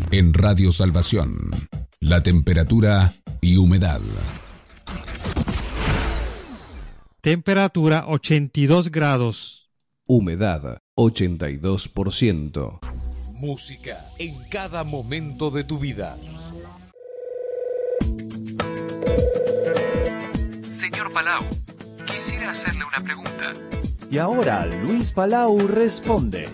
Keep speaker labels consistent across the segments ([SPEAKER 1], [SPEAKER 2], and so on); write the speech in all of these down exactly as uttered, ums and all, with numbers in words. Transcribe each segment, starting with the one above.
[SPEAKER 1] En Radio Salvación, la temperatura y humedad.
[SPEAKER 2] Temperatura ochenta y dos grados.
[SPEAKER 3] Humedad ochenta y dos por ciento.
[SPEAKER 4] Música en cada momento de tu vida.
[SPEAKER 5] Señor Palau, quisiera hacerle una pregunta.
[SPEAKER 6] Y ahora Luis Palau responde.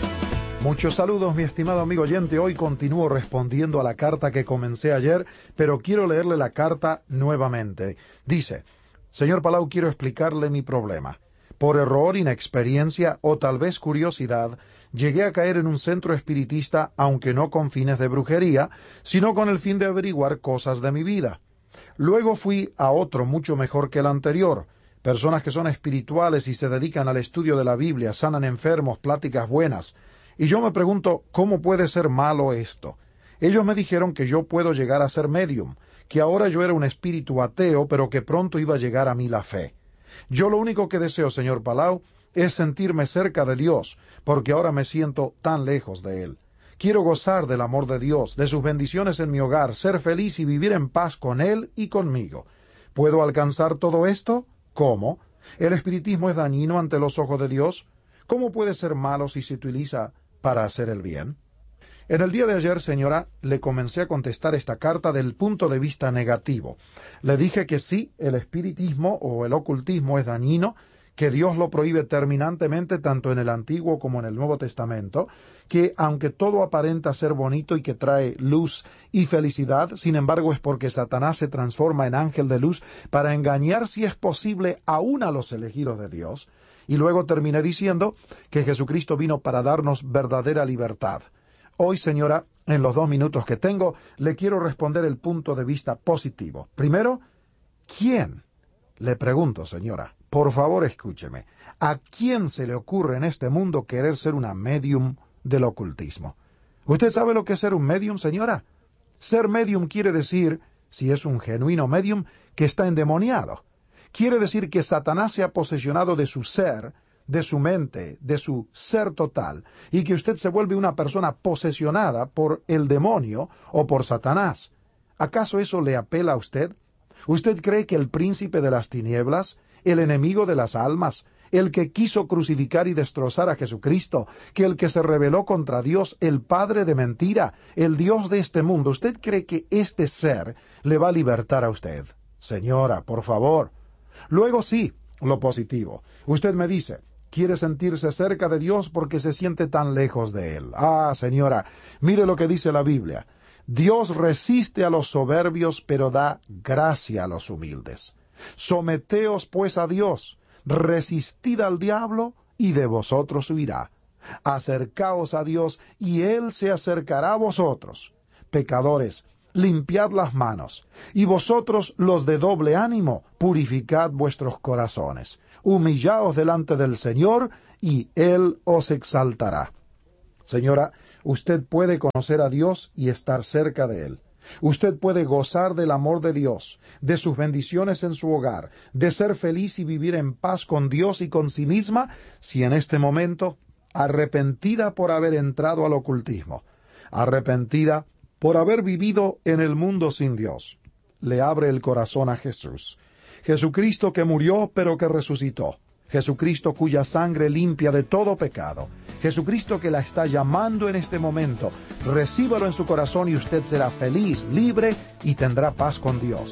[SPEAKER 7] Muchos saludos, mi estimado amigo oyente. Hoy continúo respondiendo a la carta que comencé ayer, pero quiero leerle la carta nuevamente. Dice: Señor Palau, quiero explicarle mi problema. Por error, inexperiencia o tal vez curiosidad, llegué a caer en un centro espiritista, aunque no con fines de brujería, sino con el fin de averiguar cosas de mi vida. Luego fui a otro mucho mejor que el anterior. Personas que son espirituales y se dedican al estudio de la Biblia, sanan enfermos, pláticas buenas. Y yo me pregunto, ¿cómo puede ser malo esto? Ellos me dijeron que yo puedo llegar a ser medium, que ahora yo era un espíritu ateo, pero que pronto iba a llegar a mí la fe. Yo lo único que deseo, señor Palau, es sentirme cerca de Dios, porque ahora me siento tan lejos de Él. Quiero gozar del amor de Dios, de sus bendiciones en mi hogar, ser feliz y vivir en paz con Él y conmigo. ¿Puedo alcanzar todo esto? ¿Cómo? ¿El espiritismo es dañino ante los ojos de Dios? ¿Cómo puede ser malo si se utiliza para hacer el bien? En el día de ayer, señora, le comencé a contestar esta carta del punto de vista negativo. Le dije que sí, el espiritismo o el ocultismo es dañino, que Dios lo prohíbe terminantemente tanto en el Antiguo como en el Nuevo Testamento, que aunque todo aparenta ser bonito y que trae luz y felicidad, sin embargo es porque Satanás se transforma en ángel de luz para engañar, si es posible, aún a los elegidos de Dios. Y luego terminé diciendo que Jesucristo vino para darnos verdadera libertad. Hoy, señora, en los dos minutos que tengo, le quiero responder el punto de vista positivo. Primero, ¿quién? Le pregunto, señora, por favor escúcheme, ¿a quién se le ocurre en este mundo querer ser una medium del ocultismo? ¿Usted sabe lo que es ser un medium, señora? Ser medium quiere decir, si es un genuino medium, que está endemoniado. Quiere decir que Satanás se ha posesionado de su ser, de su mente, de su ser total, y que usted se vuelve una persona posesionada por el demonio o por Satanás. ¿Acaso eso le apela a usted? ¿Usted cree que el príncipe de las tinieblas, el enemigo de las almas, el que quiso crucificar y destrozar a Jesucristo, que el que se rebeló contra Dios, el padre de mentira, el Dios de este mundo, usted cree que este ser le va a libertar a usted? Señora, por favor. Luego sí, lo positivo. Usted me dice, quiere sentirse cerca de Dios porque se siente tan lejos de Él. Ah, señora, mire lo que dice la Biblia. Dios resiste a los soberbios, pero da gracia a los humildes. Someteos pues a Dios, resistid al diablo, y de vosotros huirá. Acercaos a Dios, y Él se acercará a vosotros. Pecadores, limpiad las manos, y vosotros los de doble ánimo, purificad vuestros corazones. Humillaos delante del Señor, y Él os exaltará. Señora, usted puede conocer a Dios y estar cerca de Él. Usted puede gozar del amor de Dios, de sus bendiciones en su hogar, de ser feliz y vivir en paz con Dios y con sí misma, si en este momento, arrepentida por haber entrado al ocultismo, arrepentida por haber vivido en el mundo sin Dios, le abre el corazón a Jesús. Jesucristo que murió pero que resucitó. Jesucristo cuya sangre limpia de todo pecado. Jesucristo que la está llamando en este momento. Recíbalo en su corazón y usted será feliz, libre y tendrá paz con Dios.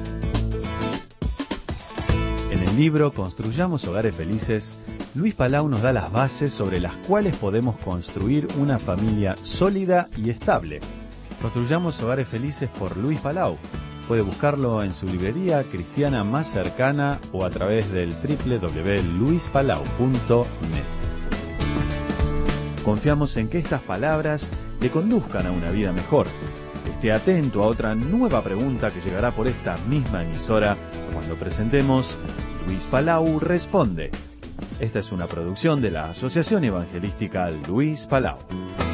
[SPEAKER 6] En el libro Construyamos Hogares Felices, Luis Palau nos da las bases sobre las cuales podemos construir una familia sólida y estable. Construyamos Hogares Felices por Luis Palau. Puede buscarlo en su librería cristiana más cercana o a través del doble u doble u doble u punto luis palau punto net. Confiamos en que estas palabras le conduzcan a una vida mejor. Esté atento a otra nueva pregunta que llegará por esta misma emisora cuando presentemos Luis Palau Responde. Esta es una producción de la Asociación Evangelística Luis Palau.